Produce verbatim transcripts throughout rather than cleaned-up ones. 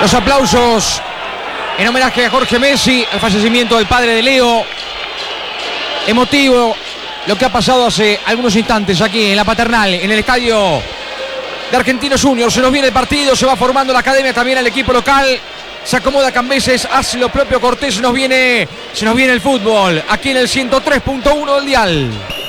Los aplausos en homenaje a Jorge Messi, al fallecimiento del padre de Leo. Emotivo lo que ha pasado hace algunos instantes aquí en la Paternal, en el estadio de Argentinos Juniors. Se nos viene el partido, se va formando la academia, también el equipo local. Se acomoda Cambeses, hace lo propio Cortés. Se nos viene, se nos viene el fútbol aquí en el ciento tres punto uno del dial.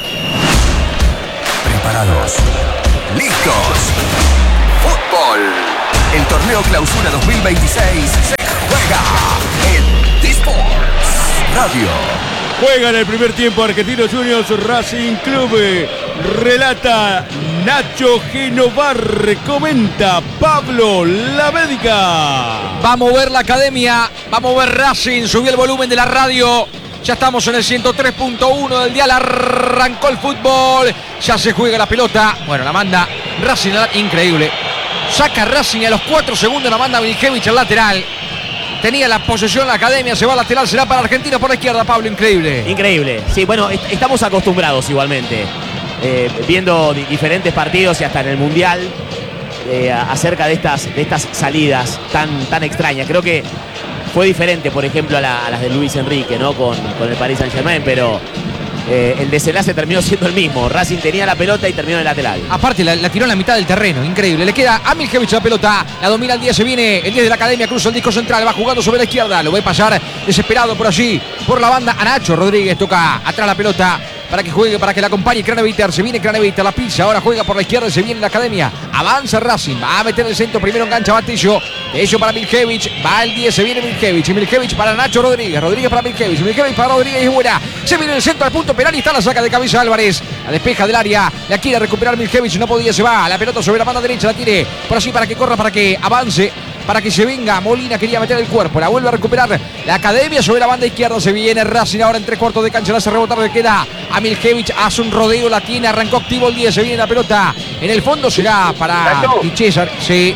Preparados, listos. Fútbol. El torneo Clausura dos mil veintiséis se juega en D-Sports Radio. Juega en el primer tiempo Argentinos Juniors Racing Club. Relata Nacho Genovar. Comenta Pablo Lavédica. Va a mover la academia, va a mover Racing. Subió el volumen de la radio. Ya estamos en el ciento tres punto uno del dial. Arrancó el fútbol. Ya se juega la pelota. Bueno, la manda Racing, increíble. Saca Racing a los cuatro segundos, la manda Miljevich al lateral. Tenía la posesión la academia, se va al lateral, será para Argentina por la izquierda, Pablo, increíble. Increíble, sí, bueno, est estamos acostumbrados igualmente, eh, viendo di diferentes partidos y hasta en el Mundial, eh, acerca de estas, de estas salidas tan, tan extrañas. Creo que fue diferente, por ejemplo, a, la, a las de Luis Enrique, ¿no? Con, con el Paris Saint-Germain, pero... Eh, el desenlace terminó siendo el mismo. Racing tenía la pelota y terminó en el lateral. Aparte, la, la tiró en la mitad del terreno, increíble. Le queda a Miljevich la pelota, la domina el diez, se viene el diez de la academia, cruza el disco central, va jugando sobre la izquierda, lo ve pasar desesperado por allí, por la banda a Nacho Rodríguez, toca atrás la pelota para que juegue, para que la acompañe Craneviter. Se viene Craneviter, la pisa, ahora juega por la izquierda y se viene la academia. Avanza Racing, va a meter el centro, primero engancha Batillo, eso para Miljevich, va el diez, se viene Miljevich, y Miljevich para Nacho Rodríguez, Rodríguez para Miljevich, Miljevich para Rodríguez y buena. Se viene el centro al punto penal y está la saca de cabeza Álvarez, la despeja del área, la quiere recuperar Miljevich, no podía, se va, la pelota sobre la mano derecha, la tiene por allí para que corra, para que avance, para que se venga. Molina quería meter el cuerpo, la vuelve a recuperar la academia sobre la banda izquierda. Se viene Racing ahora en tres cuartos de cancha, la hace rebotar, le queda a Miljevich, hace un rodeo, la tiene, arrancó activo el diez, se viene la pelota en el fondo, será para César. Sí.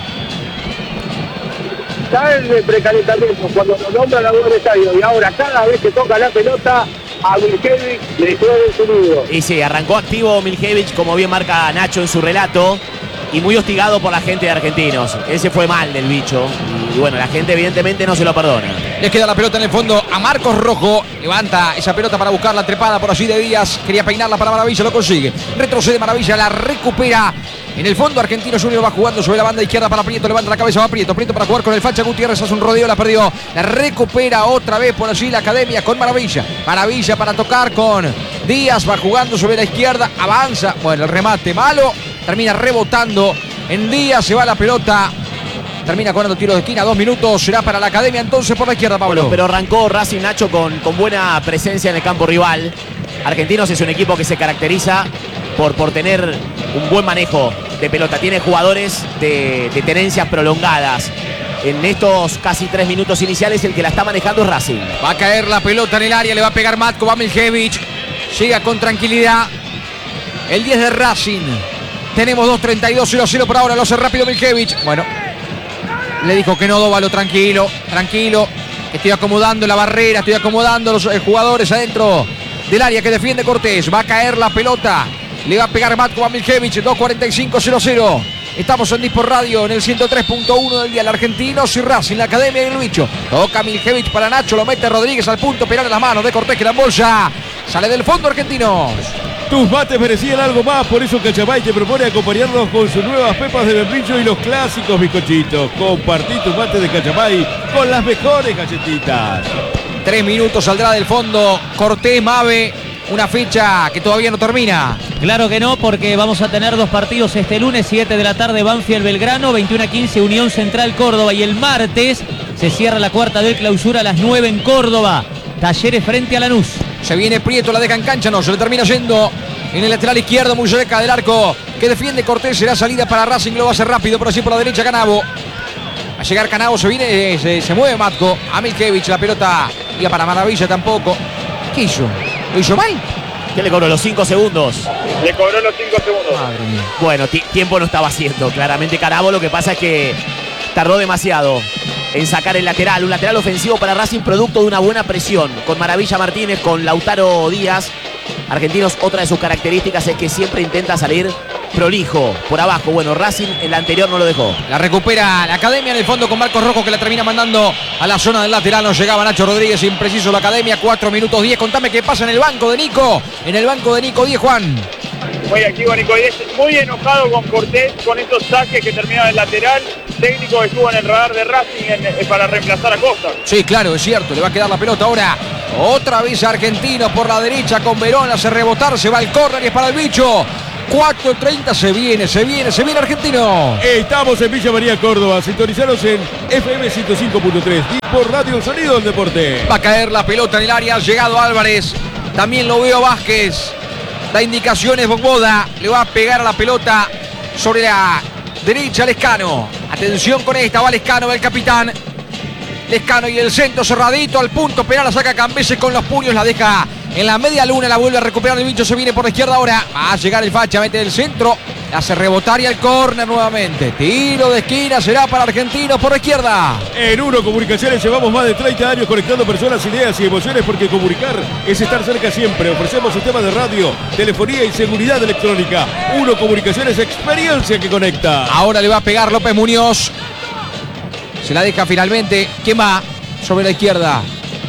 Ya en el precalentamiento, cuando lo nombra la del estadio, y ahora cada vez que toca la pelota a Miljevich le suena el sonido. Y sí, arrancó activo Miljevich, como bien marca Nacho en su relato, y muy hostigado por la gente de Argentinos. Ese fue mal del bicho, y bueno, la gente evidentemente no se lo perdona. Le queda la pelota en el fondo a Marcos Rojo, levanta esa pelota para buscar la trepada por allí de Díaz, quería peinarla para Maravilla, lo consigue, retrocede Maravilla, la recupera. En el fondo Argentinos Juniors va jugando sobre la banda izquierda para Prieto, levanta la cabeza, va Prieto, Prieto para jugar con el Facha Gutiérrez, hace un rodeo, la perdió, la recupera otra vez por allí la academia con Maravilla, Maravilla para tocar con Díaz, va jugando sobre la izquierda, avanza, bueno, el remate malo, termina rebotando en Díaz, se va la pelota, termina cobrando tiro de esquina, dos minutos, será para la academia entonces por la izquierda, Pablo. Bueno, pero arrancó Racing, Nacho, con, con buena presencia en el campo rival. Argentinos es un equipo que se caracteriza por, por tener un buen manejo de pelota. Tiene jugadores de, de tenencias prolongadas. En estos casi tres minutos iniciales el que la está manejando es Racing. Va a caer la pelota en el área, le va a pegar Matko, va Miljevich. Llega con tranquilidad el diez de Racing. Tenemos dos treinta y dos, cero cero por ahora, lo hace rápido Miljevich. Bueno, le dijo que no, Dóvalo, tranquilo, tranquilo. Estoy acomodando la barrera, estoy acomodando los eh, jugadores adentro del área que defiende Cortés. Va a caer la pelota. Le va a pegar Matko a Miljevich. dos cuarenta y cinco, cero cero. Estamos en D-Sport Radio en el ciento tres punto uno del día. El Argentinos y Racing, la academia del bicho. Toca Miljevich para Nacho. Lo mete Rodríguez al punto penal en las manos de Cortés que la embolsa. Sale del fondo Argentinos. Tus mates merecían algo más, por eso Cachamay te propone acompañarlos con sus nuevas pepas de membrillo y los clásicos bizcochitos. Compartí tus mates de Cachamay con las mejores galletitas. Tres minutos saldrá del fondo Cortés Mave. Una fecha que todavía no termina. Claro que no, porque vamos a tener dos partidos este lunes, siete de la tarde, Banfield Belgrano, veintiuno a quince, Unión Central Córdoba. Y el martes se cierra la cuarta del clausura a las nueve en Córdoba. Talleres frente a Lanús. Se viene Prieto, la deja en cancha, no, se le termina yendo en el lateral izquierdo, muy cerca del arco que defiende Cortés. Será salida para Racing, lo va a hacer rápido, por así por la derecha Canavo. A llegar Canavo, se viene, se, se mueve Matko. A Miljevich, la pelota iba para Maravilla tampoco. ¿Qué hizo? ¿Lo hizo mal? ¿Qué le cobró? Los cinco segundos. Le cobró los cinco segundos. Madre mía. Bueno, tiempo no estaba haciendo. Claramente Canavo, lo que pasa es que tardó demasiado en sacar el lateral. Un lateral ofensivo para Racing, producto de una buena presión. Con Maravilla Martínez, con Lautaro Díaz. Argentinos, otra de sus características es que siempre intenta salir prolijo por abajo. Bueno, Racing el anterior no lo dejó. La recupera la Academia en el fondo con Marcos Rojo, que la termina mandando a la zona del lateral. No llegaba Nacho Rodríguez, impreciso la Academia. cuatro minutos diez. Contame qué pasa en el banco de Nico. En el banco de Nico diez, Juan. Muy activo Nico Diez, muy enojado con Cortés, con estos saques que terminaban en lateral. Técnico que estuvo en el radar de Racing en, en, para reemplazar a Costa. Sí, claro, es cierto. Le va a quedar la pelota ahora. Otra vez Argentino por la derecha con Verón. Hace rebotar, se va el córner y es para el bicho. cuatro treinta, se viene, se viene, se viene Argentino. Estamos en Villa María, Córdoba. Sintonizaros en F M ciento cinco punto tres. Por Radio El Sonido del Deporte. Va a caer la pelota en el área. Ha llegado Álvarez. También lo veo Vázquez. Da indicaciones Boboda. Le va a pegar a la pelota sobre la derecha Lescano. Atención con esta. Va Lescano, va el capitán. Lescano y el centro cerradito al punto penal. La saca Cambeses con los puños. La deja en la media luna. La vuelve a recuperar el bicho. Se viene por la izquierda ahora. Va a llegar el facha. Mete el centro. Hace rebotar y al córner nuevamente. Tiro de esquina. Será para Argentinos por la izquierda. En Uno Comunicaciones llevamos más de treinta años conectando personas, ideas y emociones, porque comunicar es estar cerca siempre. Ofrecemos sistemas de radio, telefonía y seguridad electrónica. Uno Comunicaciones, experiencia que conecta. Ahora le va a pegar López Muñoz. Se la deja finalmente. ¿Quién va? Sobre la izquierda.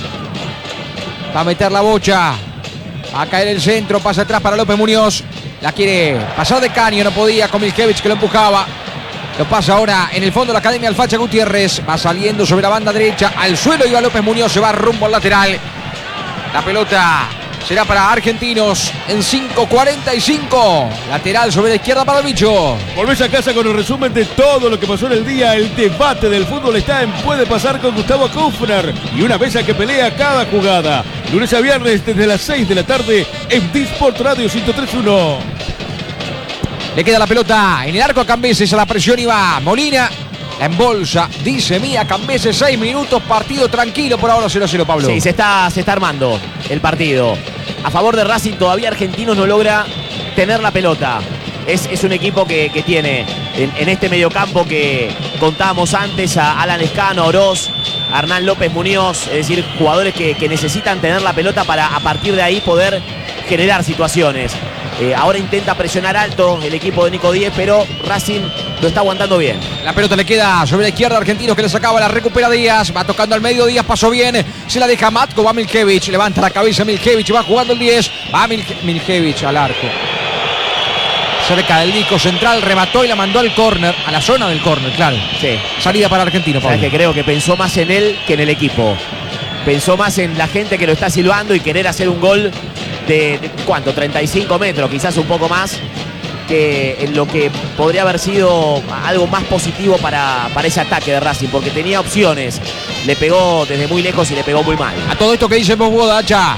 Va a meter la bocha. Va a caer el centro. Pasa atrás para López Muñoz. La quiere pasar de caño. No podía con Milkevich, que lo empujaba. Lo pasa ahora en el fondo la Academia Alfacha Gutiérrez. Va saliendo sobre la banda derecha. Al suelo iba López Muñoz. Se va rumbo al lateral. La pelota será para Argentinos en cinco cuarenta y cinco. Lateral sobre la izquierda para el bicho. Volvés a casa con el resumen de todo lo que pasó en el día. El debate del fútbol está en Puede Pasar con Gustavo Kufner. Y una mesa que pelea cada jugada. Lunes a viernes desde las seis de la tarde en Disport Radio ciento tres punto uno. Le queda la pelota en el arco a Cambeses. A la presión iba Molina. La embolsa, dice Mía Cambeses, seis minutos, partido tranquilo por ahora, cero a cero, Pablo. Sí, se está, se está armando el partido. A favor de Racing todavía Argentinos no logra tener la pelota. Es, es un equipo que, que tiene en, en este mediocampo que contábamos antes a Alan Lescano, Oroz, a Hernán López Muñoz, es decir, jugadores que, que necesitan tener la pelota para a partir de ahí poder generar situaciones. Eh, ahora intenta presionar alto el equipo de Nico Diez, pero Racing lo está aguantando bien. La pelota le queda sobre la izquierda, Argentinos que le sacaba, la recupera Díaz, va tocando al medio, Díaz pasó bien, se la deja Matko, va Milkevich, levanta la cabeza Milkevich, va jugando el diez, va Mil Milkevich al arco. Cerca del disco central, remató y la mandó al córner, a la zona del córner, claro. Sí. Salida para Argentino, Pablo. Que creo que pensó más en él que en el equipo. Pensó más en la gente que lo está silbando y querer hacer un gol de, de ¿cuánto? treinta y cinco metros, quizás un poco más, que en lo que podría haber sido algo más positivo para, para ese ataque de Racing, porque tenía opciones. Le pegó desde muy lejos y le pegó muy mal. A todo esto que dice Boboda, Hacha.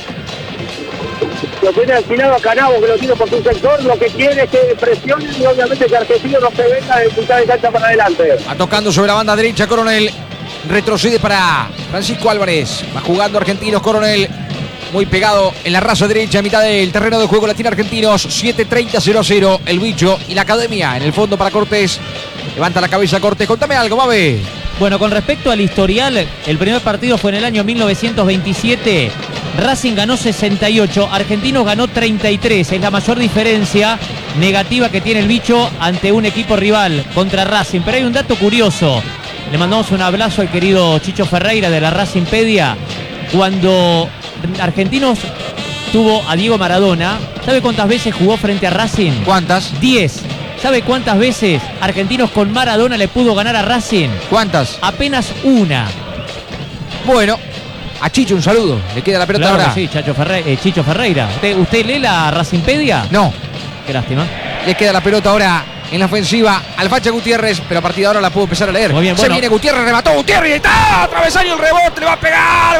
Lo tiene alquilado a Canabo, que lo tiene por su sector. Lo que quiere es que presione y obviamente que Argentino no se venga de mitad de cancha para adelante. Va tocando sobre la banda derecha, Coronel. Retrocede para Francisco Álvarez. Va jugando Argentinos, Coronel. Muy pegado en la raza derecha, a mitad del terreno de juego. La tiene Argentinos. siete treinta, cero a cero. El bicho y la Academia en el fondo para Cortés. Levanta la cabeza Cortés. Contame algo, Mabe. Bueno, con respecto al historial, el primer partido fue en el año mil novecientos veintisiete. Racing ganó sesenta y ocho, Argentinos ganó treinta y tres. Es la mayor diferencia negativa que tiene el bicho ante un equipo rival contra Racing. Pero hay un dato curioso. Le mandamos un abrazo al querido Chicho Ferreira de la Racingpedia. Cuando Argentinos tuvo a Diego Maradona, ¿sabe cuántas veces jugó frente a Racing? ¿Cuántas? diez. ¿Sabe cuántas veces Argentinos con Maradona le pudo ganar a Racing? ¿Cuántas? Apenas una. Bueno, a Chicho un saludo. Le queda la pelota Claro ahora. que sí, Chacho Ferre- eh, Chicho Ferreira. ¿Usted, ¿Usted lee la Racingpedia? No. Qué lástima. Le queda la pelota ahora en la ofensiva al Facha Gutiérrez, pero a partir de ahora la pudo empezar a leer. Muy bien, Se bueno. viene Gutiérrez, remató Gutiérrez y está. Travesaño el rebote, le va a pegar.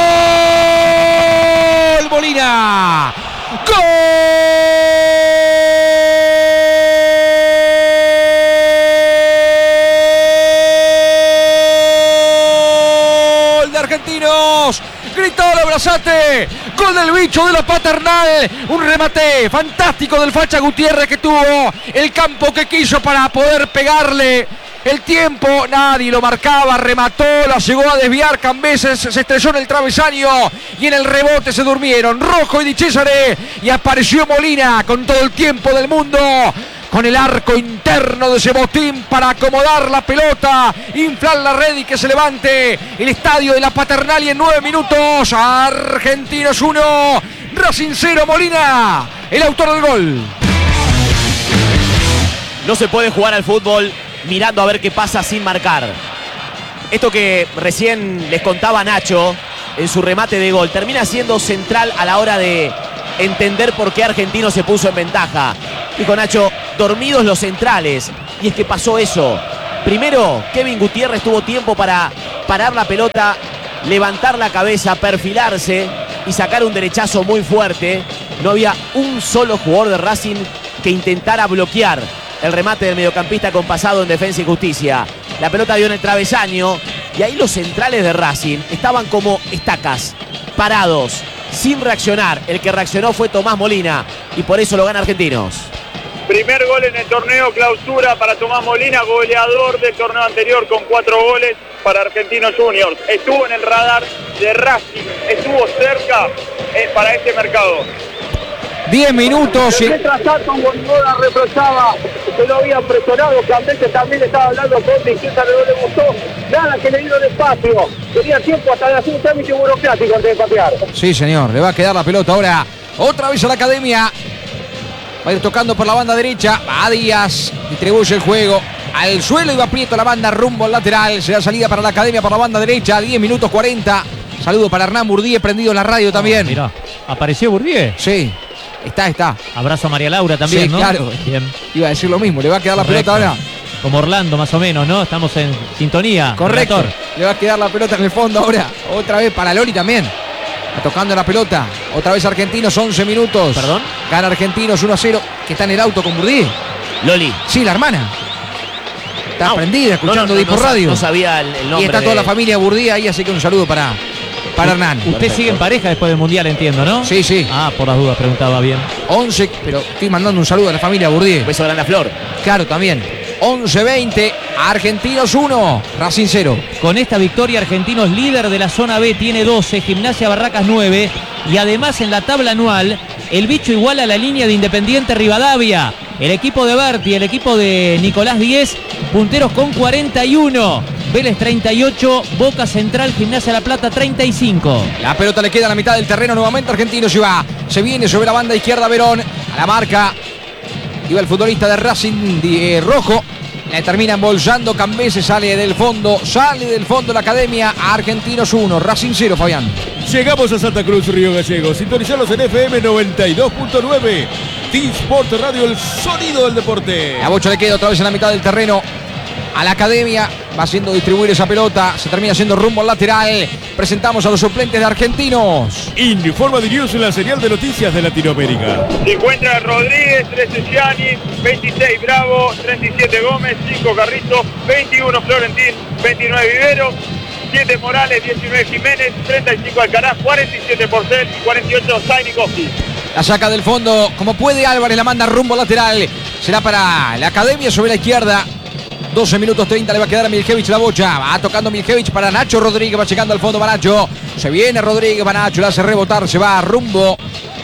¡Gol! Molina. ¡Gol! De Argentinos. Gritó el abrazate. Gol del bicho de la Paternal. Un remate fantástico del Facha Gutiérrez, que tuvo el campo que quiso para poder pegarle. El tiempo, nadie lo marcaba, remató, la llegó a desviar Cambeses, se estrelló en el travesaño y en el rebote se durmieron Rojo y Di Cesare y apareció Molina con todo el tiempo del mundo. con el arco interno de ese botín para acomodar la pelota, inflar la red y que se levante el estadio de la Paternal. Y en nueve minutos, Argentinos uno, Racing cero. Molina, el autor del gol. No se puede jugar al fútbol mirando a ver qué pasa sin marcar. Esto que recién les contaba Nacho en su remate de gol termina siendo central a la hora de entender por qué Argentino se puso en ventaja. Dijo Nacho, dormidos los centrales. Y es que pasó eso. Primero, Kevin Gutiérrez tuvo tiempo para parar la pelota, levantar la cabeza, perfilarse y sacar un derechazo muy fuerte. No había un solo jugador de Racing que intentara bloquear el remate del mediocampista compasado en Defensa y Justicia. La pelota dio en el travesaño y ahí los centrales de Racing estaban como estacas, parados, sin reaccionar. El que reaccionó fue Tomás Molina y por eso lo gana Argentinos. Primer gol en el torneo Clausura para Tomás Molina, goleador del torneo anterior con cuatro goles para Argentinos Juniors. Estuvo en el radar de Racing, estuvo cerca eh, para este mercado. diez minutos. Y mientras tanto, Bongola reprochaba que lo habían presionado, que a veces también estaba hablando con de izquierda, no le gustó nada, que le dieron espacio. Tenía tiempo hasta de hacer un trámite burocrático antes de patear. Sí, señor, le va a quedar la pelota ahora otra vez a la Academia. Va a ir tocando por la banda derecha. Va a Díaz, distribuye el juego al suelo y va Prieto la banda rumbo al lateral. Se da salida para la Academia por la banda derecha. diez minutos cuarenta. Saludo para Hernán Burdíe, prendido en la radio también. Oh, mirá, ¿apareció Burdíe? Sí, está, está. Abrazo a María Laura también, sí, ¿no? Claro. Bien. Iba a decir lo mismo, le va a quedar Correcto. la pelota ahora. Como Orlando, más o menos, ¿no? Estamos en sintonía. Correcto. Relator. Le va a quedar la pelota en el fondo ahora. Otra vez para Loli también. Está tocando la pelota. Otra vez Argentinos, once minutos. ¿Perdón? Gana Argentinos uno a cero. Que está en el auto con Burdíe. Loli. Sí, la hermana. Está Ah, prendida, escuchando no, no, no, Dipo no, Radio. No sabía el, el nombre. Y está de... toda la familia Burdíe ahí, así que un saludo para, para Hernán. Usted Perfecto. sigue en pareja después del Mundial, entiendo, ¿no? Sí, sí. Ah, por las dudas, preguntaba bien. once, pero estoy mandando un saludo a la familia Burdíe. Un beso grande a Flor. Claro, también. once veinte, Argentinos uno, Racing cero. Con esta victoria, Argentinos líder de la zona B, tiene doce, Gimnasia Barracas nueve. Y además en la tabla anual, el bicho iguala a la línea de Independiente Rivadavia. El equipo de Berti, el equipo de Nicolás diez, punteros con cuarenta y uno. Vélez treinta y ocho, Boca Central, Gimnasia La Plata treinta y cinco. La pelota le queda a la mitad del terreno nuevamente. Argentinos iba, se viene sobre la banda izquierda Verón. A la marca iba el futbolista de Racing de, eh, Rojo. La termina embolsando Cambese, sale del fondo, sale del fondo la Academia. Argentinos uno, Racing cero, Fabián. Llegamos a Santa Cruz, Río Gallegos. Sintonizarlos en F M noventa y dos punto nueve. T-Sport Radio, el sonido del deporte. La bocha le queda otra vez en la mitad del terreno a la Academia. Va haciendo distribuir esa pelota. Se termina haciendo rumbo al lateral. Presentamos a los suplentes de Argentinos. Informa de News, la señal de noticias de Latinoamérica. Se encuentra Rodríguez, trece Gianni, veintiséis Bravo, treinta y siete Gómez, cinco Carrizo, veintiuno Florentín, veintinueve Vivero, siete Morales, diecinueve Jiménez, treinta y cinco Alcaraz, cuarenta y siete Porcel y cuarenta y ocho Zainikowski. La saca del fondo como puede Álvarez, la manda rumbo al lateral. Será para la Academia sobre la izquierda. doce minutos treinta le va a quedar a Miljevich la bocha. Va tocando Miljevich para Nacho Rodríguez. Va llegando al fondo para Nacho. Se viene Rodríguez para Nacho. Le hace rebotar. Se va rumbo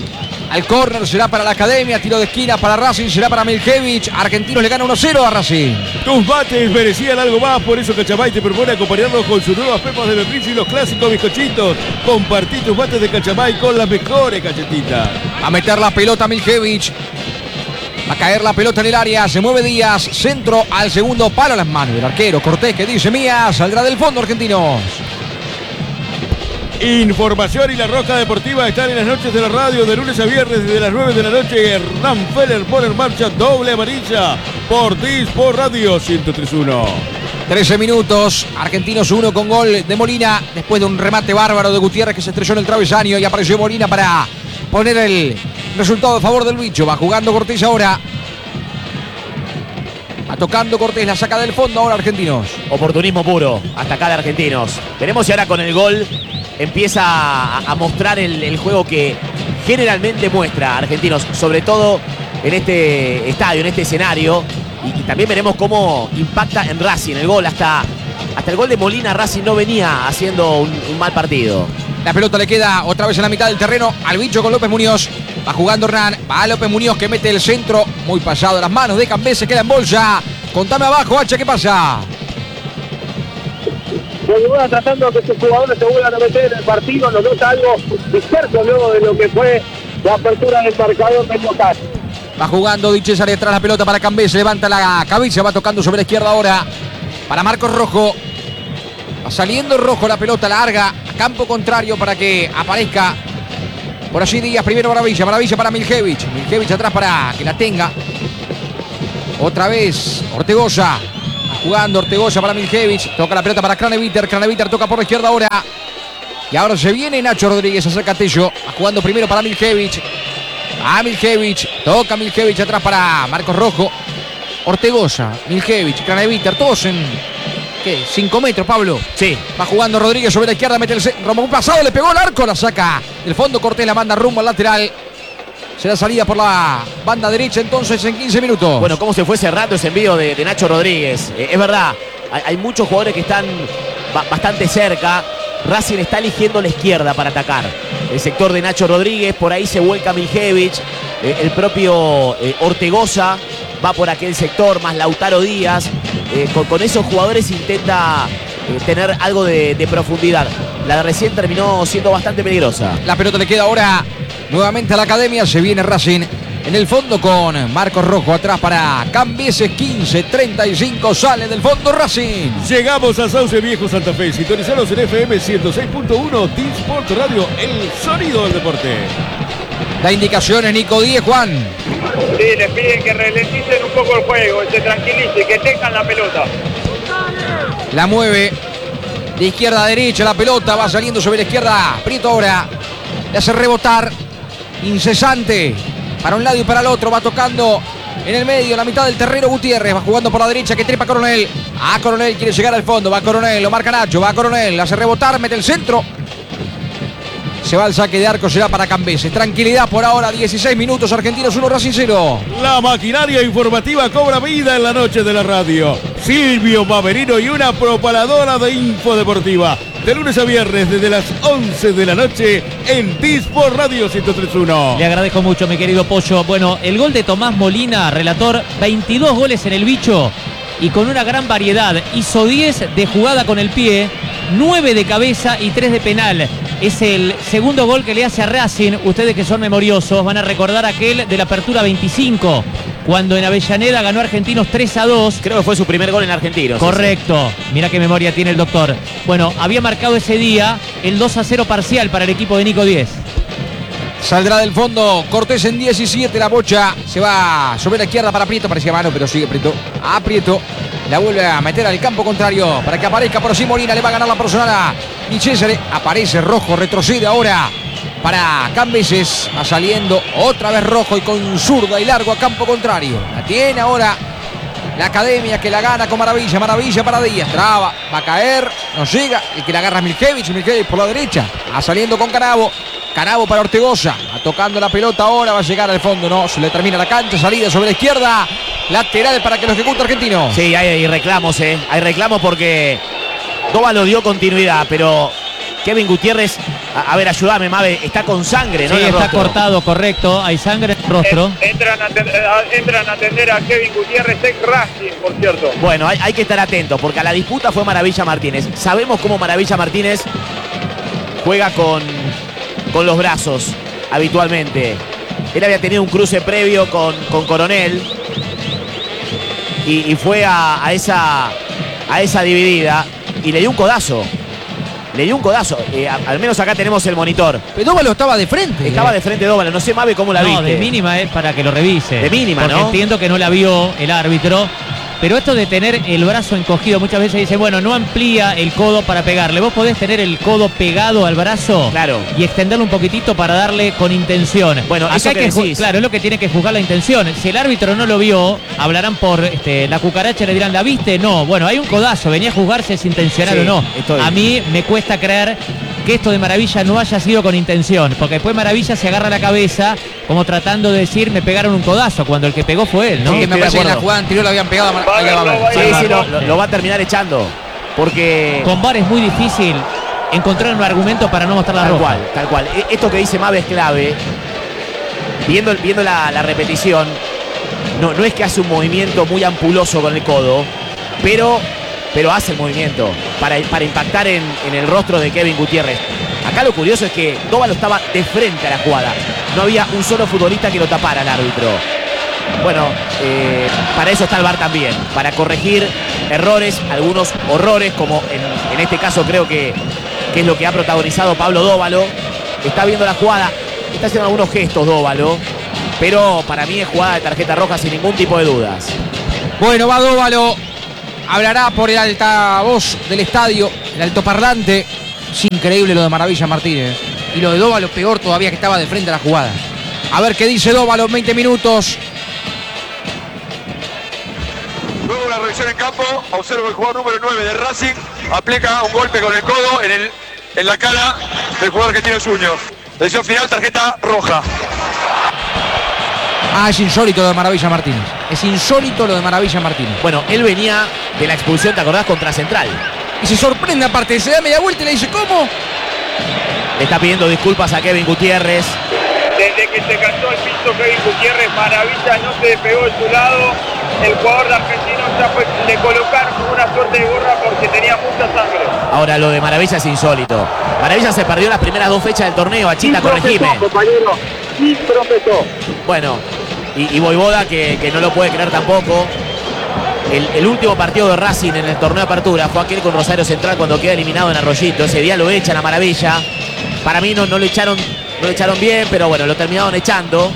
al córner. Será para la Academia. Tiro de esquina para Racing. Será para Miljevich. Argentinos le gana uno cero a Racing. Tus bates merecían algo más. Por eso Cachamay te propone acompañarlos con sus nuevas pepas de membrillo y los clásicos bizcochitos. Compartí tus bates de Cachamay con las mejores cachetitas. Va a meter la pelota Miljevich. Va a caer la pelota en el área, se mueve Díaz, centro al segundo palo, las manos del arquero Cortés que dice Mía, saldrá del fondo Argentinos. Información y la Roja Deportiva están en las noches de la radio de lunes a viernes desde las nueve de la noche. Hernán Feller pone en marcha doble amarilla por T-Sport Radio ciento tres punto uno. trece minutos, Argentinos uno con gol de Molina después de un remate bárbaro de Gutiérrez que se estrelló en el travesaño y apareció Molina para poner el resultado a favor del bicho. Va jugando Cortés ahora. Va tocando Cortés, la saca del fondo ahora Argentinos. Oportunismo puro, hasta acá de Argentinos. Veremos si ahora con el gol empieza a, a mostrar el, el juego que generalmente muestra Argentinos, sobre todo en este estadio, en este escenario. Y, y también veremos cómo impacta en Racing el gol. Hasta, hasta el gol de Molina, Racing no venía haciendo un, un mal partido. La pelota le queda otra vez en la mitad del terreno al bicho con López Muñoz. Va jugando Hernán. Va López Muñoz que mete el centro. Muy pasado de las manos de Cambé. Se queda en bolsa. Contame abajo, Hacha, ¿qué pasa? Bueno, tratando de que sus jugadores se vuelvan a meter en el partido. Nos nota algo disperso luego de lo que fue la apertura del marcador de local. Va jugando Di Cesare detrás la pelota para Cambé. Se levanta la cabeza. Va tocando sobre la izquierda ahora. Para Marcos Rojo. Va saliendo Rojo la pelota larga. A campo contrario para que aparezca. Por allí Díaz. Primero Maravilla. Maravilla para Miljevich. Miljevich atrás para que la tenga. Otra vez Ortegoza. Jugando Ortegoza para Miljevich. Toca la pelota para Craneviter. Craneviter toca por la izquierda ahora. Y ahora se viene Nacho Rodríguez. Acerca a Tello. Jugando primero para Miljevich. A Miljevich. Toca Miljevich atrás para Marcos Rojo. Ortegoza. Miljevich. Craneviter. Todos en... ¿Qué? cinco metros, Pablo. Sí. Va jugando Rodríguez sobre la izquierda. Mete el Román pasado. Le pegó el arco. La saca del fondo. Cortés la manda rumbo al lateral. Será salida por la banda derecha entonces en quince minutos. Bueno, cómo se fue cerrando ese envío de, de Nacho Rodríguez. Eh, es verdad, hay, hay muchos jugadores que están ba bastante cerca. Racing está eligiendo la izquierda para atacar. El sector de Nacho Rodríguez, por ahí se vuelca Miljevich. Eh, el propio eh, Ortegoza va por aquel sector, más Lautaro Díaz. Eh, con, con esos jugadores intenta eh, tener algo de, de profundidad. La de recién terminó siendo bastante peligrosa. La pelota le queda ahora nuevamente a la academia. Se viene Racing en el fondo con Marcos Rojo atrás para Cambises. quince treinta y cinco sale del fondo Racing. Llegamos a Sauce Viejo, Santa Fe. Sintonizados en F M ciento seis punto uno. T-Sport Radio, el sonido del deporte. Da indicaciones Nico Díez, Juan. Sí, les piden que ralenticen un poco el juego, se tranquilicen, que tengan la pelota. La mueve de izquierda a derecha la pelota. Va saliendo sobre la izquierda. Prieto ahora. Le hace rebotar. Incesante. Para un lado y para el otro. Va tocando en el medio, la mitad del terreno Gutiérrez. Va jugando por la derecha que trepa Coronel. Ah, Coronel quiere llegar al fondo. Va Coronel, lo marca Nacho. Va Coronel, le hace rebotar, mete el centro. Se va al saque de arco, será para Cambeses. Tranquilidad por ahora, dieciséis minutos. Argentinos uno, Racing cero. La maquinaria informativa cobra vida en la noche de la radio. Silvio Mamerino y una propaladora de info deportiva. De lunes a viernes desde las once de la noche en T-Sport Radio ciento tres punto uno. Le agradezco mucho, mi querido Pollo. Bueno, el gol de Tomás Molina, relator, veintidós goles en el bicho y con una gran variedad. Hizo diez de jugada con el pie, nueve de cabeza y tres de penal. Es el segundo gol que le hace a Racing. Ustedes que son memoriosos van a recordar aquel de la apertura veinticinco, cuando en Avellaneda ganó Argentinos tres a dos. Creo que fue su primer gol en Argentinos. Correcto. Sí, sí. Mira qué memoria tiene el doctor. Bueno, había marcado ese día el dos a cero parcial para el equipo de Nico Díez. Saldrá del fondo Cortés en diecisiete. La bocha se va sobre la izquierda para Prieto. Parecía mano, pero sigue Prieto. A Prieto. La vuelve a meter al campo contrario para que aparezca por sí Molina. Le va a ganar la personal a Di Cesare. Aparece Rojo, retrocede ahora para Cambeses. Va saliendo otra vez Rojo y con zurda y largo a campo contrario. La tiene ahora la academia que la gana con Maravilla. Maravilla para Díaz. Traba, va a caer, no llega. El que la agarra es Miljevich. Miljevich por la derecha. Va saliendo con Canavo. Canavo para Ortegoza. Va tocando la pelota ahora. Va a llegar al fondo. No, se le termina la cancha. Salida sobre la izquierda. Lateral para que lo ejecute Argentino. Sí, hay, hay reclamos, ¿eh? Hay reclamos porque Dóvalo dio continuidad, pero Kevin Gutiérrez, a, a ver, ayúdame, Mabe, está con sangre, ¿no? Sí, está rostro. Cortado, correcto. Hay sangre en el rostro. Eh, entran, a atender, entran a atender a Kevin Gutiérrez, ex Racing, por cierto. Bueno, hay, hay que estar atentos porque a la disputa fue Maravilla Martínez. Sabemos cómo Maravilla Martínez juega con, con los brazos habitualmente. Él había tenido un cruce previo con, con Coronel. Y, y fue a, a, esa, a esa dividida y le dio un codazo. Le dio un codazo. Eh, a, al menos acá tenemos el monitor. Pero Dóvalo estaba de frente. Estaba eh. de frente Dóvalo. No sé, Mabe, cómo la no, viste. No, de mínima es para que lo revise. De mínima, porque ¿no? Entiendo que no la vio el árbitro. Pero esto de tener el brazo encogido, muchas veces dice, bueno, no amplía el codo para pegarle. Vos podés tener el codo pegado al brazo, claro, y extenderlo un poquitito para darle con intención. Bueno, acá eso hay que que decís. Claro, es lo que tiene que juzgar la intención. Si el árbitro no lo vio, hablarán por este, la cucaracha, le dirán, ¿la viste? No. Bueno, hay un codazo, venía a juzgar si es intencional sí, o no. estoy... A mí me cuesta creer que esto de Maravilla no haya sido con intención, porque después Maravilla se agarra la cabeza como tratando de decir, me pegaron un codazo, cuando el que pegó fue él, ¿no? Sí, me parece que en la jugada anterior lo habían pegado a Maravilla. Sí, sí, lo, lo, lo va a terminar echando, porque... Con V A R es muy difícil encontrar un argumento para no mostrar la tal roja. Tal cual, tal cual. Esto que dice Mabe es clave. viendo, viendo la, la repetición, no, no es que hace un movimiento muy ampuloso con el codo, pero, pero hace el movimiento para, para impactar en, en el rostro de Kevin Gutiérrez. Acá lo curioso es que Dóvalo estaba de frente a la jugada. No había un solo futbolista que lo tapara al árbitro. Bueno, eh, para eso está el V A R también, para corregir errores, algunos horrores, como en, en este caso creo que, que es lo que ha protagonizado Pablo Dóvalo. Está viendo la jugada, está haciendo algunos gestos Dóvalo, pero para mí es jugada de tarjeta roja sin ningún tipo de dudas. Bueno, va Dóvalo, hablará por el altavoz del estadio, el altoparlante. Es increíble lo de Maravilla Martínez. Y lo de Dóvalo peor todavía, que estaba de frente a la jugada. A ver qué dice Dóvalo en veinte minutos. Luego una revisión en campo, observo el jugador número nueve de Racing, aplica un golpe con el codo en, el, en la cara del jugador que tiene Suño. Decisión final, tarjeta roja. Ah, es insólito lo de Maravilla Martínez. Es insólito lo de Maravilla Martínez. Bueno, él venía de la expulsión, ¿te acordás? Contra Central. Y se sorprende aparte, se da media vuelta y le dice, ¿cómo? Le está pidiendo disculpas a Kevin Gutiérrez. Desde que se cayó al piso Kevin Gutiérrez, Maravilla no se despegó de su lado. El jugador de argentino ya fue, le colocaron una suerte de gorra porque tenía mucha sangre. Ahora lo de Maravilla es insólito. Maravilla se perdió las primeras dos fechas del torneo. Achita, corregime. Compañero, y tropezó. Bueno, y, y Voivoda que, que no lo puede creer tampoco. El, el último partido de Racing en el torneo de apertura fue aquel con Rosario Central cuando queda eliminado en Arroyito. Ese día lo echan a Maravilla. Para mí no, no, le echaron, no le echaron bien, pero bueno, lo terminaron echando.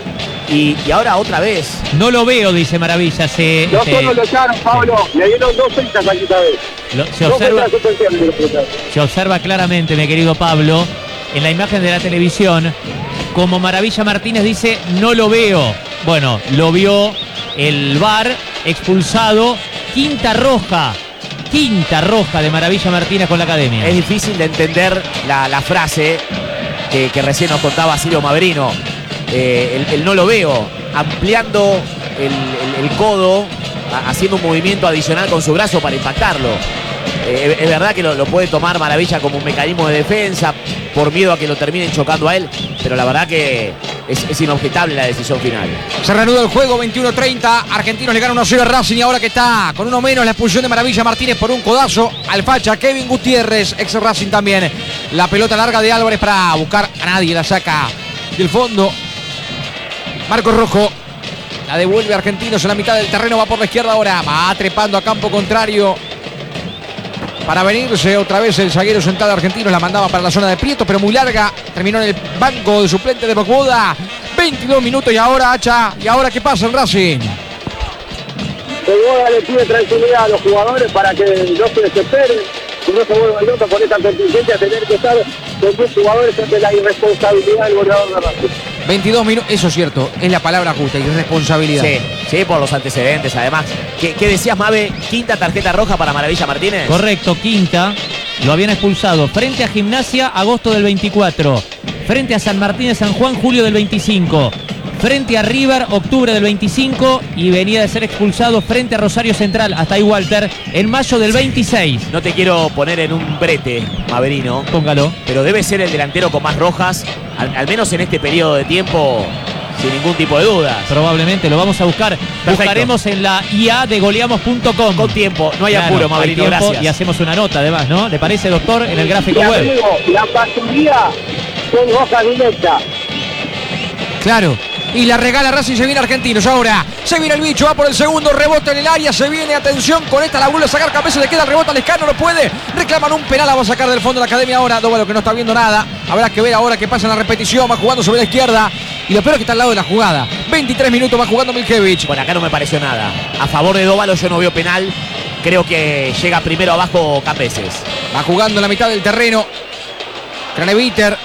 Y, y ahora otra vez. No lo veo, dice Maravilla. Se, No se, solo lo echaron, Pablo, le dieron dos fechas aquí esta vez. lo- se, Dos observa, fechas de suspensión le dieron. se observa claramente, mi querido Pablo, en la imagen de la televisión, como Maravilla Martínez dice, no lo veo. Bueno, lo vio el V A R, expulsado, quinta roja. Quinta roja de Maravilla Martínez con la academia. Es difícil de entender la, la frase que, que recién nos contaba Silvio Maverino. Eh, el, el no lo veo, ampliando el, el- el codo, a- haciendo un movimiento adicional con su brazo para impactarlo. Eh, es verdad que lo, lo puede tomar Maravilla como un mecanismo de defensa, por miedo a que lo terminen chocando a él, pero la verdad que es, es inobjetable la decisión final. Se reanuda el juego, veintiuno treinta. Argentinos le ganan uno a cero a Racing y ahora que está con uno menos la expulsión de Maravilla Martínez por un codazo al facha Kevin Gutiérrez, ex Racing también. La pelota larga de Álvarez para buscar a nadie, la saca del fondo. Marcos Rojo la devuelve a Argentinos en la mitad del terreno, va por la izquierda ahora, va trepando a campo contrario para venirse otra vez el zaguero central argentino, la mandaba para la zona de Prieto, pero muy larga, terminó en el banco de suplente de Bocoda. veintidós minutos y ahora, Hacha, ¿y ahora qué pasa en Racing? Bogoda le pide tranquilidad a los jugadores para que no se desesperen, que no se vuelvan locos con esta contingencia, tener que estar con diez jugadores ante la irresponsabilidad del goleador de Racing. veintidós minutos, eso es cierto, es la palabra justa, irresponsabilidad. Sí, sí, por los antecedentes además. ¿Qué, qué decías, Mave? ¿Quinta tarjeta roja para Maravilla Martínez? Correcto, quinta. Lo habían expulsado frente a Gimnasia, agosto del veinticuatro. Frente a San Martín de San Juan, julio del veinticinco. Frente a River, octubre del veinticinco. Y venía de ser expulsado frente a Rosario Central, hasta ahí Walter, en mayo del veintiséis. No te quiero poner en un brete, Maverino, Póngalo. pero debe ser el delantero con más rojas, al, al menos en este periodo de tiempo, sin ningún tipo de dudas. Probablemente lo vamos a buscar. Buscaremos en la I A de goleamos punto com. Con tiempo, no hay Claro, apuro, hay Maverino, tiempo gracias. y hacemos una nota además, ¿no? ¿Le parece, doctor? En el gráfico Y web. amigo, la mayoría son rojas directas. Claro. Y la regala Racing, se viene Argentinos. Ahora se viene el bicho, va por el segundo, rebota en el área, se viene, atención, con esta la vuelve a sacar cabeza, le queda el rebote al Lescano, no puede, reclaman un penal, la va a sacar del fondo de la academia ahora. Dóvalo que no está viendo nada, habrá que ver ahora qué pasa en la repetición, va jugando sobre la izquierda y lo peor es que está al lado de la jugada. veintitrés minutos va jugando Milkevich. Bueno, acá no me pareció nada. A favor de Dóvalo yo no veo penal. Creo que llega primero abajo Cambeses. Va jugando en la mitad del terreno. Craneviter.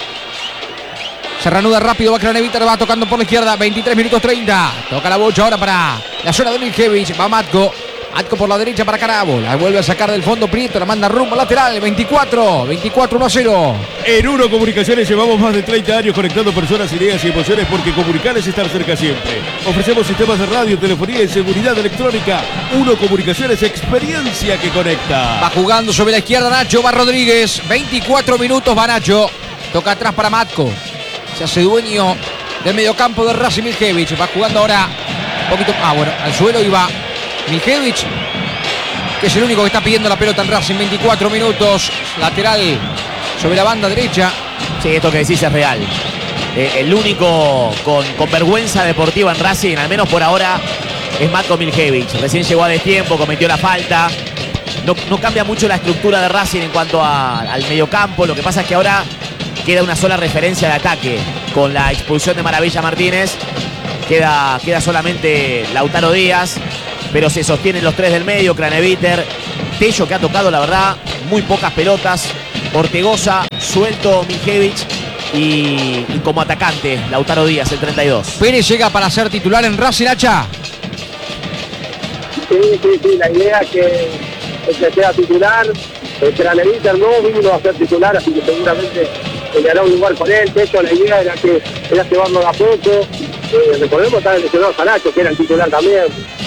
Se reanuda rápido, va Craneviter, va tocando por la izquierda. veintitrés minutos treinta. Toca la bocha ahora para la zona de Milkevich. Va Matko. Matko por la derecha para Carabo. La vuelve a sacar del fondo Prieto. La manda rumbo lateral. veinticuatro. veinticuatro, uno a cero. En Uno Comunicaciones llevamos más de treinta años conectando personas, ideas y emociones porque comunicar es estar cerca siempre. Ofrecemos sistemas de radio, telefonía y seguridad electrónica. Uno Comunicaciones, experiencia que conecta. Va jugando sobre la izquierda Nacho, va Rodríguez. veinticuatro minutos va Nacho. Toca atrás para Matko. Se hace dueño del mediocampo de Racing, Miljevic. Va jugando ahora un poquito. Ah, bueno, al suelo iba Miljevic, que es el único que está pidiendo la pelota en Racing. veinticuatro minutos. Lateral sobre la banda derecha. Sí, esto que decís es real. Eh, el único con, con vergüenza deportiva en Racing, al menos por ahora, es Matko Miljevic. Recién llegó a destiempo, cometió la falta. No, no cambia mucho la estructura de Racing en cuanto a, al mediocampo. Lo que pasa es que ahora queda una sola referencia de ataque. Con la expulsión de Maravilla Martínez queda, queda solamente Lautaro Díaz, pero se sostienen los tres del medio, Craneviter, Tello, que ha tocado, la verdad, muy pocas pelotas, Ortegoza, suelto Miljevic y, y como atacante Lautaro Díaz, el treinta y dos. Pérez llega para ser titular en Racing, Hacha. Sí, sí, sí, la idea es que, es que sea titular. El Craneviter no vino a ser titular, así que seguramente le hará un lugar con él. De hecho, la idea era que era llevarlo a poco. Eh, recordemos también lesionado a Nacho, que era el titular también.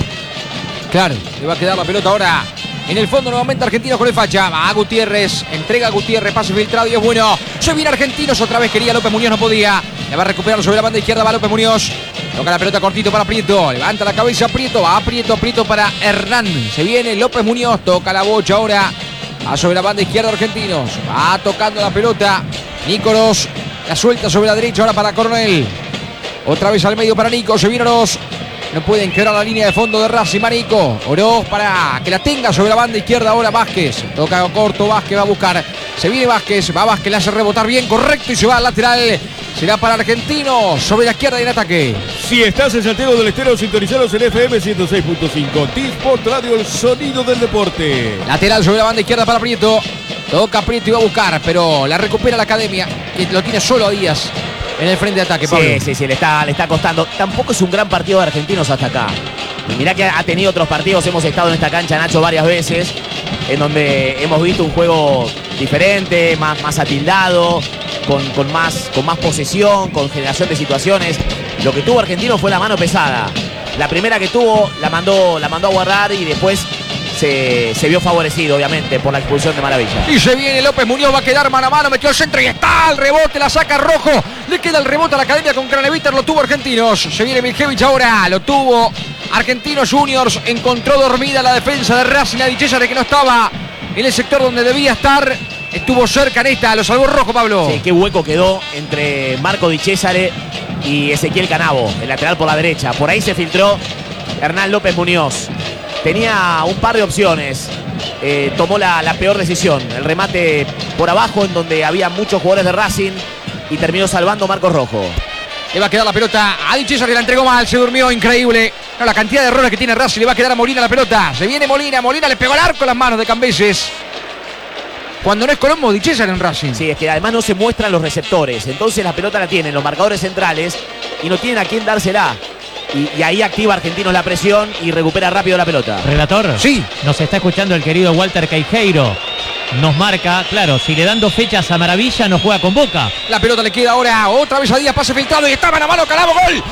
Claro, le va a quedar la pelota ahora en el fondo nuevamente Argentinos con el facha. Va a Gutiérrez, entrega a Gutiérrez, pase filtrado y es bueno. Se viene Argentinos, otra vez quería López Muñoz, no podía. Le va a recuperar sobre la banda izquierda, va López Muñoz. Toca la pelota cortito para Prieto, levanta la cabeza Prieto, va Prieto, Prieto para Hernán. Se viene López Muñoz, toca la bocha ahora. Va sobre la banda izquierda Argentinos, va tocando la pelota. Nícoros, la suelta sobre la derecha ahora para Coronel. Otra vez al medio para Nico, se viene Oroz. No pueden quebrar la línea de fondo de Racing, Marico. Oroz para que la tenga sobre la banda izquierda ahora Vázquez. Toca corto, Vázquez va a buscar. Se viene Vázquez, va Vázquez, le hace rebotar bien, correcto y se va al lateral. Será para Argentinos, sobre la izquierda y en ataque. Si estás en Santiago del Estero, sintonizados en F M ciento seis punto cinco. T-Sport Radio, el sonido del deporte. Lateral sobre la banda izquierda para Prieto. Toca Prieto y va a buscar, pero la recupera la Academia, que lo tiene solo a Díaz en el frente de ataque, Pablo. Sí, sí, sí, le está, le está costando. Tampoco es un gran partido de Argentinos hasta acá. Y mirá que ha tenido otros partidos, hemos estado en esta cancha, Nacho, varias veces, en donde hemos visto un juego diferente, más, más atildado, con, con, más, con más posesión, con generación de situaciones. Lo que tuvo Argentinos fue la mano pesada. La primera que tuvo la mandó, la mandó a guardar y después Se, se vio favorecido, obviamente, por la expulsión de Maravilla. Y se viene López Muñoz, va a quedar mano a mano, metió el centro y está el rebote, la saca Rojo. Le queda el rebote a la Academia con Craneviter, lo tuvo Argentinos. Se viene Miljevic ahora, lo tuvo Argentinos Juniors. Encontró dormida la defensa de Racing, a Di Cesare, que no estaba en el sector donde debía estar. Estuvo cerca en esta, lo salvó Rojo, Pablo. Sí, qué hueco quedó entre Marco Di Cesare y Ezequiel Canavo, el lateral por la derecha. Por ahí se filtró Hernán López Muñoz. Tenía un par de opciones, eh, tomó la, la peor decisión, el remate por abajo en donde había muchos jugadores de Racing y terminó salvando Marcos Rojo. Le va a quedar la pelota a Di Cesare, la entregó mal, se durmió, increíble. No, la cantidad de errores que tiene Racing, le va a quedar a Molina la pelota. Se viene Molina, Molina le pegó al arco en las manos de Cambeses. Cuando no es Colombo, Di Cesare en Racing. Sí, es que además no se muestran los receptores, entonces la pelota la tienen los marcadores centrales y no tienen a quién dársela. Y, y ahí activa Argentinos la presión y recupera rápido la pelota. Relator, sí, nos está escuchando el querido Walter Queijeiro. Nos marca, claro, si le dan dos fechas a Maravilla, no juega con Boca. La pelota le queda ahora otra vez a Díaz, pase filtrado y está mano a mano, Canavo, gol.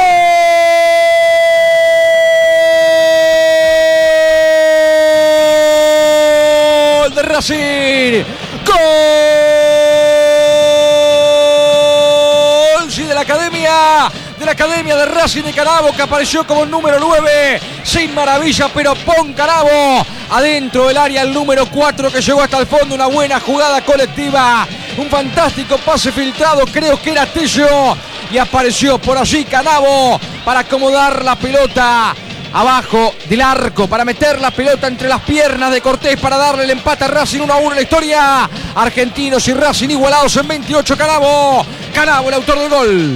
¡Gol de Racing! ¡Gol! Sí, de la Academia. De la Academia de Racing de Canavo, que apareció como el número nueve, sin Maravilla, pero pon Canavo adentro del área, el número cuatro que llegó hasta el fondo, una buena jugada colectiva, un fantástico pase filtrado, creo que era Tello, y apareció por allí Canavo para acomodar la pelota abajo del arco, para meter la pelota entre las piernas de Cortés, para darle el empate a Racing, uno a uno en la historia. Argentinos y Racing igualados en veintiocho. Canavo, Canavo el autor del gol.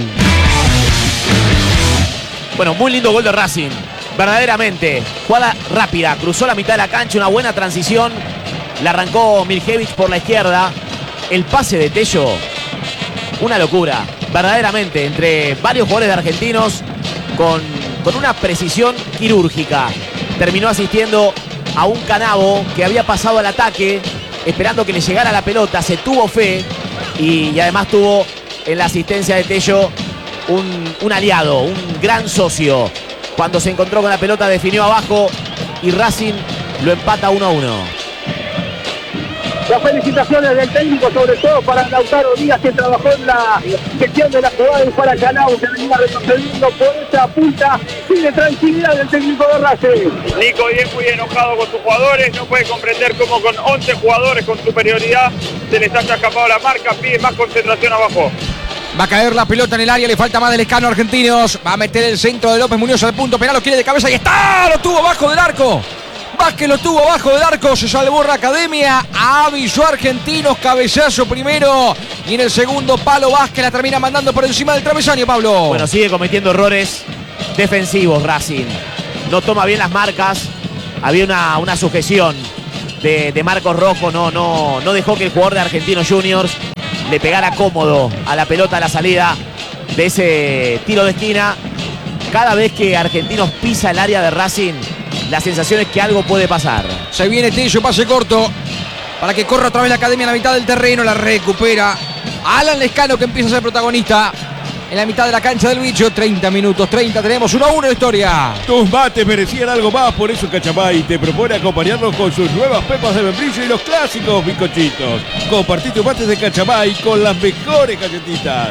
Bueno, muy lindo gol de Racing, verdaderamente. Jugada rápida, cruzó la mitad de la cancha, una buena transición. La arrancó Miljevic por la izquierda. El pase de Tello, una locura, verdaderamente, entre varios jugadores de Argentinos con, con una precisión quirúrgica. Terminó asistiendo a un Canavo que había pasado al ataque, esperando que le llegara la pelota, se tuvo fe y, y además tuvo en la asistencia de Tello Un, un aliado, un gran socio. Cuando se encontró con la pelota definió abajo y Racing lo empata uno a uno. Las felicitaciones del técnico, sobre todo para Lautaro Díaz, que trabajó en la gestión de la jugada, y para Canao, que venía retrocediendo por esa punta. Sigue tranquilidad del técnico de Racing. Nico Díaz muy enojado con sus jugadores, no puede comprender cómo con once jugadores con superioridad se les haya escapado la marca, pide más concentración abajo. Va a caer la pelota en el área, le falta más del Lescano a Argentinos. Va a meter el centro de López Muñoz al punto penal, lo quiere de cabeza y está, lo tuvo abajo del arco. Vázquez lo tuvo abajo del arco, se salvó la Academia, avisó a Argentinos, cabezazo primero y en el segundo palo Vázquez la termina mandando por encima del travesaño, Pablo. Bueno, sigue cometiendo errores defensivos Racing, no toma bien las marcas, había una, una sujeción de, de Marcos Rojo, no, no, no dejó que el jugador de Argentinos Juniors le pegara cómodo a la pelota a la salida de ese tiro de esquina. Cada vez que Argentinos pisa el área de Racing, la sensación es que algo puede pasar. Se viene Tello, pase corto para que corra otra vez la Academia en la mitad del terreno, la recupera Alan Lescano, que empieza a ser protagonista en la mitad de la cancha del Bicho. Treinta minutos, treinta, tenemos uno a uno de historia. Tus mates merecían algo más, por eso Cachamay te propone acompañarlos con sus nuevas pepas de membrillo y los clásicos bizcochitos. Compartí tus mates de Cachamay con las mejores galletitas.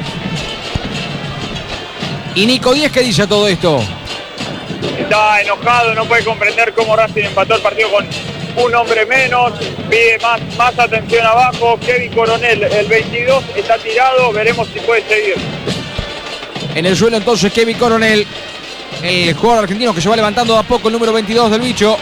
¿Y Nico Díaz qué dice a todo esto? Está enojado, no puede comprender cómo Racing empató el partido con un hombre menos, pide más, más atención abajo. Kevin Coronel, el veintidós, está tirado, veremos si puede seguir. En el suelo entonces Kevin Coronel, el jugador argentino que se va levantando de a poco, el número veintidós del Bicho.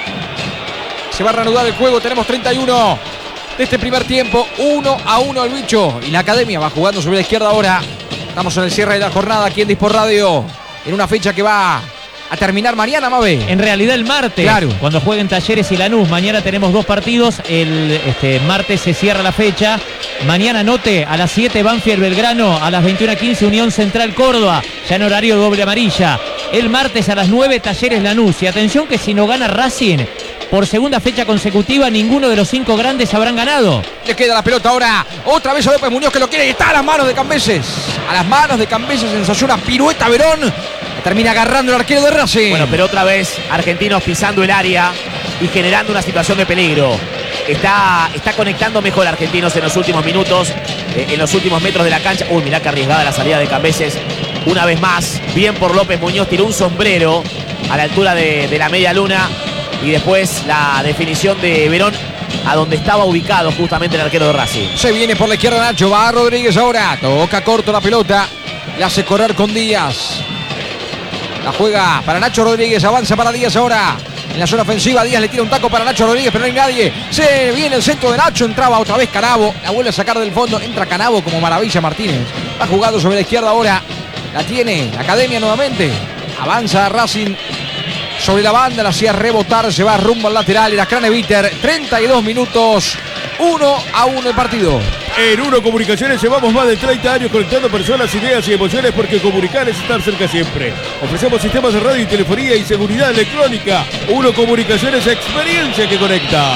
Se va a reanudar el juego, tenemos treinta y uno de este primer tiempo, uno a uno el Bicho. Y la Academia va jugando sobre la izquierda ahora. Estamos en el cierre de la jornada aquí en Disport Radio, en una fecha que va a terminar mañana, Mabe. En realidad el martes, claro, cuando jueguen Talleres y Lanús. Mañana tenemos dos partidos. El este, martes se cierra la fecha. Mañana anote a las siete Banfield Belgrano, a las veintiuna quince Unión Central Córdoba, ya en horario doble amarilla. El martes a las nueve Talleres Lanús. Y atención que si no gana Racing por segunda fecha consecutiva, ninguno de los cinco grandes habrán ganado. Le queda la pelota ahora otra vez a López Muñoz, que lo quiere y está a las manos de Cambeses. A las manos de Cambeses, ensayó una pirueta Verón. Termina agarrando el arquero de Racing. Bueno, pero otra vez Argentinos pisando el área y generando una situación de peligro. Está, está conectando mejor Argentinos en los últimos minutos, eh, en los últimos metros de la cancha. Uy, mirá que arriesgada la salida de Cambeses. Una vez más, bien por López Muñoz, tiró un sombrero a la altura de, de la media luna. Y después la definición de Verón a donde estaba ubicado justamente el arquero de Racing. Se viene por la izquierda Nacho, va Rodríguez ahora. Toca corto la pelota, la hace correr con Díaz. La juega para Nacho Rodríguez, avanza para Díaz ahora. En la zona ofensiva, Díaz le tira un taco para Nacho Rodríguez, pero no hay nadie. Se viene el centro de Nacho, entraba otra vez Canavo. La vuelve a sacar del fondo, entra Canavo como maravilla Martínez. Va jugando sobre la izquierda ahora. La tiene la Academia nuevamente. Avanza Racing sobre la banda, la hacía rebotar, se va rumbo al lateral. Era Craneviter, treinta y dos minutos, uno a uno el partido. En Uno Comunicaciones llevamos más de treinta años conectando personas, ideas y emociones, porque comunicar es estar cerca siempre. Ofrecemos sistemas de radio y telefonía y seguridad electrónica. Uno Comunicaciones, experiencia que conecta.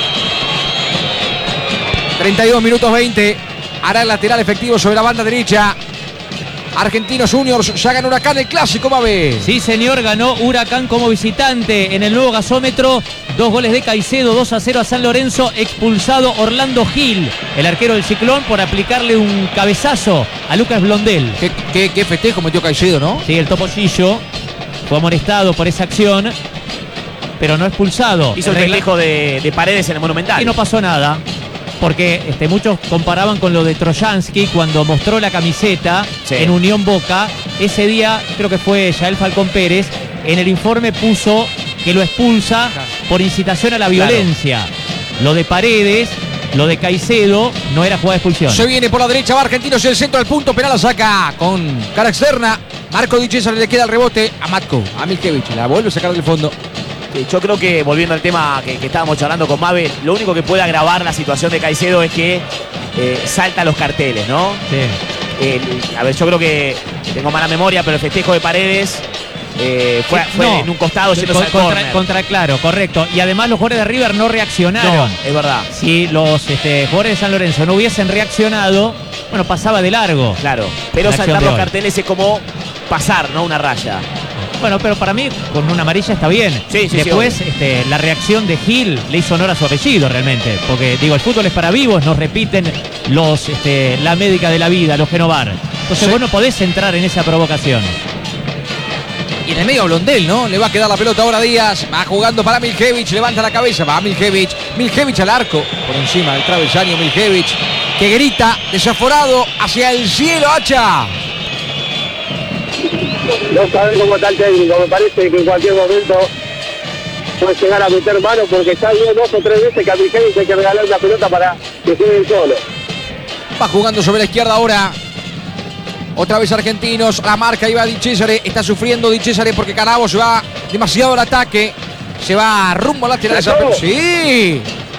treinta y dos minutos veinte. Hará el lateral efectivo sobre la banda derecha. Argentinos Juniors ya ganó Huracán el clásico, Mabe. Sí, señor, ganó Huracán como visitante en el nuevo gasómetro. Dos goles de Caicedo, dos a cero a San Lorenzo. Expulsado Orlando Gil, el arquero del Ciclón, por aplicarle un cabezazo a Lucas Blondel. Qué, qué, qué festejo metió Caicedo, ¿no? Sí, el Topollillo fue amonestado por esa acción, pero no expulsado. Hizo el festejo de, de Paredes en el Monumental. Y no pasó nada. Porque este, muchos comparaban con lo de Trojansky cuando mostró la camiseta, sí, en Unión Boca. Ese día, creo que fue Yael Falcón Pérez, en el informe puso que lo expulsa por incitación a la violencia. Claro. Lo de Paredes, lo de Caicedo, no era jugada de expulsión. Se viene por la derecha, va Argentinos en el centro del punto penal, la saca con cara externa. Marco Di Cesare, le queda el rebote a Matko, a Milkevich, la vuelve a sacar del fondo. Yo creo que, volviendo al tema que, que estábamos charlando con Mabel, lo único que puede agravar la situación de Caicedo es que eh, salta los carteles, ¿no? Sí. El, a ver, yo creo que tengo mala memoria, pero el festejo de Paredes eh, fue, fue no, en un costado yéndose al contra, córner. contra, claro, correcto. Y además los jugadores de River no reaccionaron. No, es verdad. Si los este, jugadores de San Lorenzo no hubiesen reaccionado, bueno, pasaba de largo. Claro, pero saltar los carteles es como pasar, ¿no? Una raya. Bueno, pero para mí con una amarilla está bien. Sí, sí, Después, sí, este, la reacción de Gil le hizo honor a su apellido realmente. Porque, digo, el fútbol es para vivos, nos repiten los, este, la médica de la vida, los Genovar. Entonces Sí. vos no podés entrar en esa provocación. Y en el medio Blondel, ¿no? Le va a quedar la pelota ahora a Díaz. Va jugando para Miljevich. Levanta la cabeza. Va Miljevich. Miljevich al arco. Por encima del travesaño Miljevich. Que grita desaforado hacia el cielo, Hacha. No sabe cómo está el técnico. Me parece que en cualquier momento puede llegar a meter mano porque está bien dos o tres veces que a Miljevich hay que regalar una pelota para que juegue el solo. Va jugando sobre la izquierda ahora. Otra vez Argentinos. La marca iba Di Cesare. Está sufriendo Di Cesare porque Canavo se va demasiado al ataque. Se va rumbo al lateral. ¿Se acabó? Sí.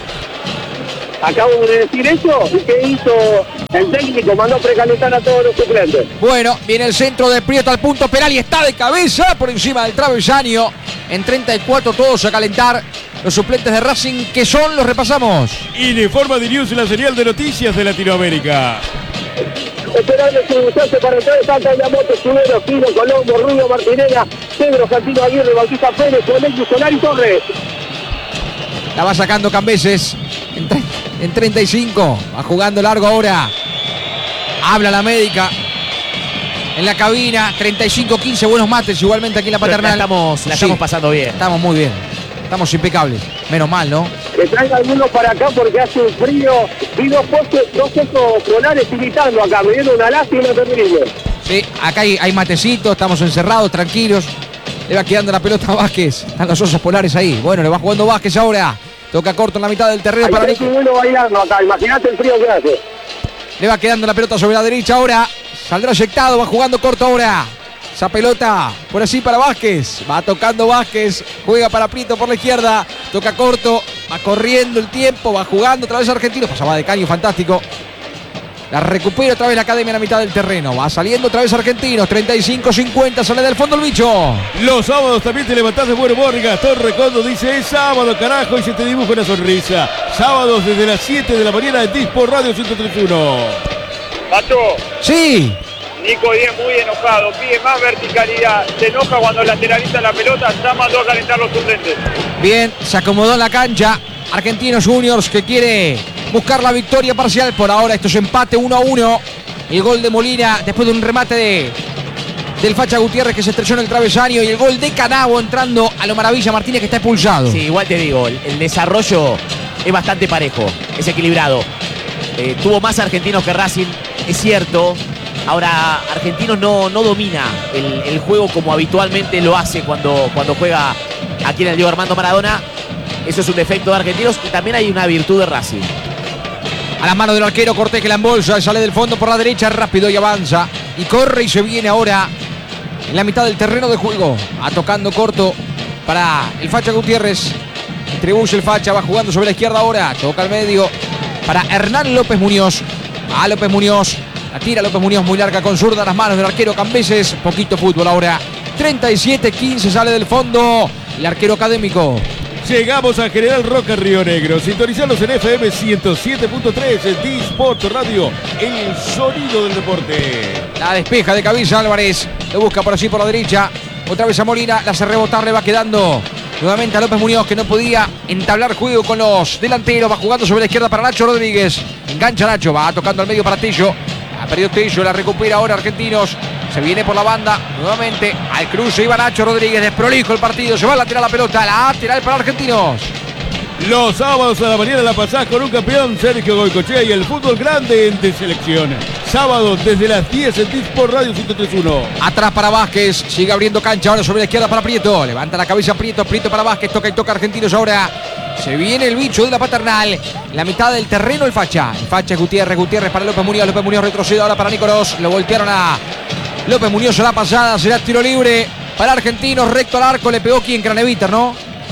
Acabo de decir eso. ¿Y qué hizo el técnico? Mandó precalentar a todos los suplentes. Bueno, viene el centro de Prieto al punto penal y está de cabeza por encima del travesaño. En treinta y cuatro todos a calentar. Los suplentes de Racing, que son, los repasamos. Informa de News, la señal de noticias de Latinoamérica. Esperando su bucearse para entrar Santa Yamoto, Chulero, Quino, Colombo, Rubio, Martinera, Pedro, Santino Aguirre, Bautista Pérez, Juanelio, Solari, Torres. La va sacando Cambeses en, tre- en treinta y cinco. Va jugando largo ahora. Habla la médica en la cabina. treinta y cinco quince. Buenos mates igualmente aquí en la Pero paternal. La estamos, la Sí, estamos pasando bien. estamos muy bien. Estamos impecables. Menos mal, ¿no? Que traiga algunos para acá porque hace un frío. Vi dos postes, dos esos polares imitando acá. Me dieron una lástima terrible. Sí, acá hay, hay matecito. Estamos encerrados, tranquilos. Le va quedando la pelota a Vázquez. Están los osos polares ahí. Bueno, le va jugando Vázquez ahora. Toca corto en la mitad del terreno Hay para tres Nico. chibuelos bailando acá. Imagínate el frío que hace. Le va quedando la pelota sobre la derecha ahora. Saldrá eyectado, va jugando corto ahora. Esa pelota por así para Vázquez. Va tocando Vázquez. Juega para Prieto por la izquierda. Toca corto. Va corriendo el tiempo. Va jugando otra vez Argentino. Pasaba de caño, fantástico. La recupera otra vez la academia en la mitad del terreno. Va saliendo otra vez Argentinos. treinta y cinco cincuenta. Sale del fondo el bicho. Los sábados también te levantás de buen humor. Gastón Recondo dice: es sábado, carajo, y se te dibuja una sonrisa. Sábados desde las siete de la mañana en Dispo Radio ciento treinta y uno. Pato, Sí. Nico Díaz muy enojado, pide más verticalidad, se enoja cuando lateraliza la pelota, ya mandó a calentar los suplentes. Bien, se acomodó en la cancha. Argentinos Juniors que quiere buscar la victoria parcial. Por ahora esto es empate uno a uno. El gol de Molina después de un remate de del Facha Gutiérrez que se estrelló en el travesaño. Y el gol de Canavo entrando a lo Maravilla Martínez, que está expulsado. Sí, igual te digo, el, el desarrollo es bastante parejo, es equilibrado. Eh, tuvo más Argentinos que Racing, es cierto. Ahora, Argentinos no, no domina el, el juego como habitualmente lo hace cuando, cuando juega aquí en el Diego Armando Maradona. Eso es un defecto de Argentinos y también hay una virtud de Racing. A las manos del arquero Cortés, que la embolsa, sale del fondo por la derecha, rápido y avanza. Y corre y se viene ahora en la mitad del terreno de juego. Va tocando corto para el Facha Gutiérrez. Distribuye el Facha, va jugando sobre la izquierda ahora. Toca al medio para Hernán López Muñoz. A López Muñoz. La tira López Muñoz muy larga con zurda a las manos del arquero Cambeses. Poquito fútbol ahora. treinta y siete quince sale del fondo el arquero académico. Llegamos a General Roca, Río Negro. Sintonizanos en F M ciento siete punto tres, en D-Sport Radio, el sonido del deporte. La despeja de cabeza Álvarez. Lo busca por allí por la derecha. Otra vez a Molina. La hace rebotar. Le va quedando nuevamente a López Muñoz, que no podía entablar juego con los delanteros. Va jugando sobre la izquierda para Nacho Rodríguez. Engancha Nacho. Va tocando al medio para Tello. Ha perdido Tello. La recupera ahora Argentinos. Se viene por la banda. Nuevamente al cruce. Iba Nacho Rodríguez. Desprolijo el partido. Se va a lateral la pelota. La lateral para Argentinos. Los sábados a la mañana la pasás con un campeón, Sergio Goicochea, y el fútbol grande en de selección. Sábados desde las diez en Dispo Radio ciento treinta y uno. Atrás para Vázquez, sigue abriendo cancha ahora sobre la izquierda para Prieto. Levanta la cabeza Prieto, Prieto para Vázquez, toca y toca Argentinos ahora. Se viene el bicho de la paternal. La mitad del terreno el Facha. El Facha es Gutiérrez, Gutiérrez para López Muñoz. López Muñoz retrocede ahora para Nicolás. Lo voltearon a López Muñoz a la pasada. Será tiro libre para Argentinos. Recto al arco, le pegó quien Craneviter, ¿no?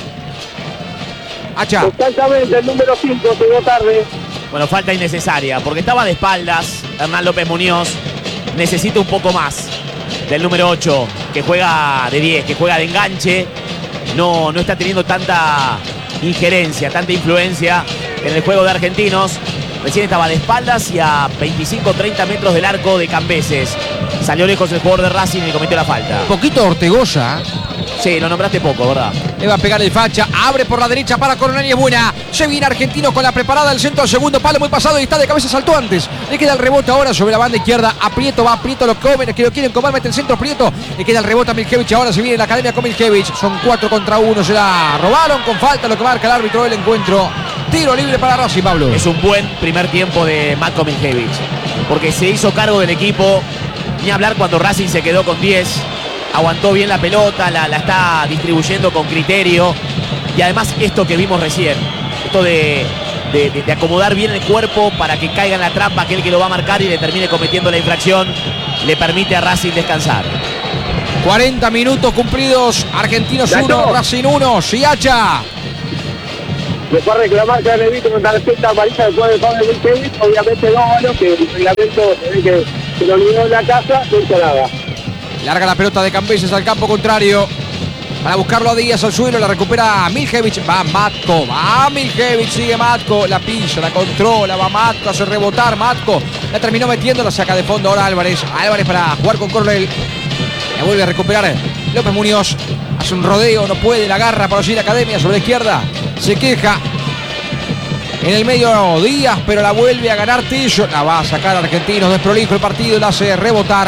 Hacha. Exactamente, el número cinco llegó tarde. Bueno, falta innecesaria, porque estaba de espaldas Hernán López Muñoz. Necesita un poco más del número ocho, que juega de diez, que juega de enganche. No, no está teniendo tanta injerencia, tanta influencia en el juego de Argentinos. Recién estaba de espaldas y a veinticinco treinta metros del arco de Cambeses. Salió lejos el jugador de Racing y cometió la falta. Poquito Ortegoza. Sí, lo nombraste poco, ¿verdad? Le va a pegar el facha, abre por la derecha para Coronel y es buena. Se viene Argentino con la preparada del centro al segundo palo, muy pasado y está de cabeza, saltó antes. Le queda el rebote ahora sobre la banda izquierda. A Prieto, va Prieto, lo comen, que lo quieren comer, mete el centro Prieto. Le queda el rebote a Miljevich, ahora se viene la academia con Miljevich. Son cuatro contra uno, se la robaron con falta, lo que marca el árbitro del encuentro. Tiro libre para Racing, Pablo. Es un buen primer tiempo de Matko Miljevich, porque se hizo cargo del equipo. Ni hablar cuando Racing se quedó con diez. Aguantó bien la pelota, la, la está distribuyendo con criterio. Y además esto que vimos recién, esto de, de, de, de acomodar bien el cuerpo para que caiga en la trampa aquel que lo va a marcar y le termine cometiendo la infracción, le permite a Racing descansar. cuarenta minutos cumplidos, Argentinos uno, Racing uno, Siacha. Le fue a reclamar que le visto con tarjeta amarilla después del foul de Miljevich, obviamente no, bueno, que el reglamento se ve que se lo olvidó en la casa, no hizo nada. Larga la pelota de Cambeses al campo contrario. Para buscarlo a Díaz al suelo, la recupera Miljevich. Va Matko, va Miljevich, sigue Matko. La pisa, la controla, va Matko, hace rebotar Matko. La terminó metiendo, la saca de fondo ahora Álvarez. Álvarez para jugar con Coronel. La vuelve a recuperar López Muñoz. Hace un rodeo, no puede, la agarra para allí la academia sobre la izquierda. Se queja. En el medio Díaz, pero la vuelve a ganar Tillo. La va a sacar Argentinos, desprolijo el partido, la hace rebotar.